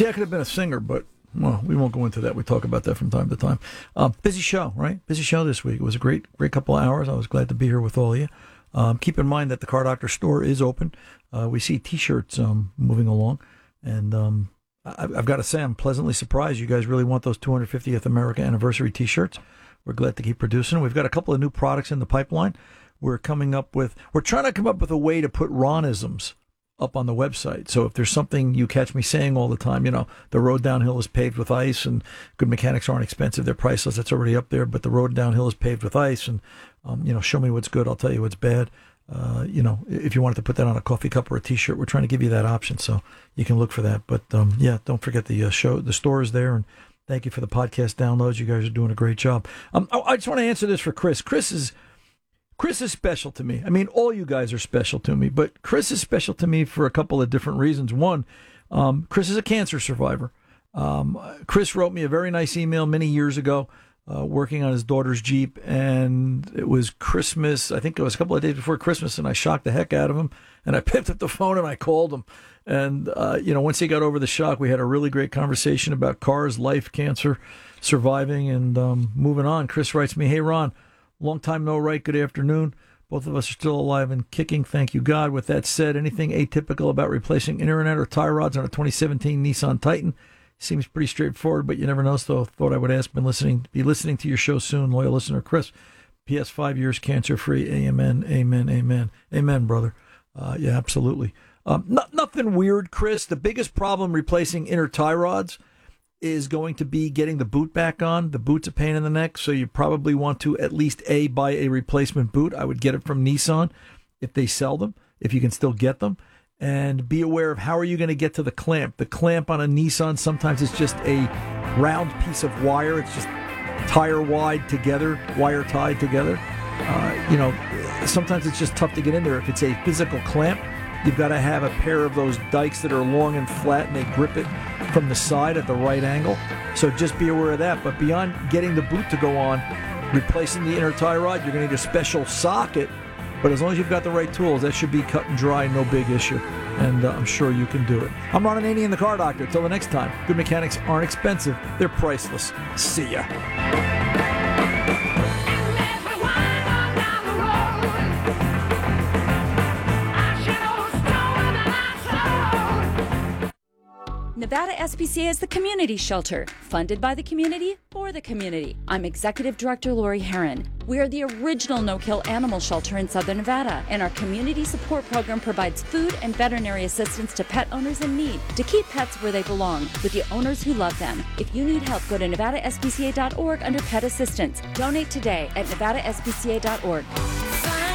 See, I could have been a singer, but, well, we won't go into that. We talk about that from time to time. Busy show, right? Busy show this week. It was a great couple of hours. I was glad to be here with all of you. Keep in mind that the Car Doctor store is open. We see T-shirts moving along. And I've got to say, I'm pleasantly surprised. You guys really want those 250th America Anniversary T-shirts. We're glad to keep producing. We've got a couple of new products in the pipeline. We're trying to come up with a way to put Ronisms up on the website. So if there's something you catch me saying all the time, the road downhill is paved with ice and good mechanics aren't expensive. They're priceless. That's already up there. But the road downhill is paved with ice. And, show me what's good. I'll tell you what's bad. If you wanted to put that on a coffee cup or a T-shirt, we're trying to give you that option. So you can look for that. But, don't forget the store is there. And thank you for the podcast downloads. You guys are doing a great job. I just want to answer this for Chris. Chris is special to me. I mean, all you guys are special to me, but Chris is special to me for a couple of different reasons. One, Chris is a cancer survivor. Chris wrote me a very nice email many years ago, working on his daughter's Jeep, and it was Christmas. I think it was a couple of days before Christmas, and I shocked the heck out of him, and I picked up the phone and I called him. And, once he got over the shock, we had a really great conversation about cars, life, cancer, surviving, and moving on. Chris writes me, "Hey, Ron, long time no write. Good afternoon. Both of us are still alive and kicking. Thank you, God. With that said, anything atypical about replacing internet or tie rods on a 2017 Nissan Titan? Seems pretty straightforward, but you never know, so thought I would ask. Be listening to your show soon. Loyal listener, Chris. PS 5 years cancer-free. Amen, amen, amen. Amen, brother. Yeah, absolutely. Nothing weird, Chris. The biggest problem replacing inner tie rods is going to be getting the boot back on. The boot's a pain in the neck, so you probably want to at least buy a replacement boot. I would get it from Nissan if they sell them, if you can still get them. And be aware of how are you going to get to the clamp. The clamp on a Nissan, sometimes it's just a round piece of wire. It's just tire wide together, wire tied together. Sometimes it's just tough to get in there. If it's a physical clamp, you've got to have a pair of those dikes that are long and flat, and they grip it from the side at the right angle. So just be aware of that. But beyond getting the boot to go on, replacing the inner tie rod, you're going to need a special socket. But as long as you've got the right tools, that should be cut and dry, no big issue. And I'm sure you can do it. I'm Ron Ananian, the Car Doctor. Till the next time, good mechanics aren't expensive. They're priceless. See ya. Nevada SPCA is the community shelter, funded by the community for the community. I'm Executive Director Lori Herron. We are the original no-kill animal shelter in Southern Nevada, and our community support program provides food and veterinary assistance to pet owners in need to keep pets where they belong, with the owners who love them. If you need help, go to nevadaspca.org under Pet Assistance. Donate today at nevadaspca.org.